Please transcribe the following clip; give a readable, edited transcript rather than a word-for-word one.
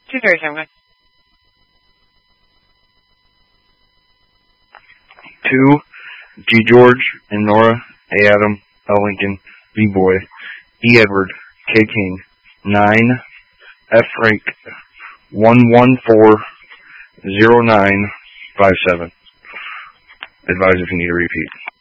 2:37. 2, G. George and Nora, A. Adam, L. Lincoln, B. Boy, E. Edward, K. King, 9, F. Frank, 1140957. Advise if you need a repeat.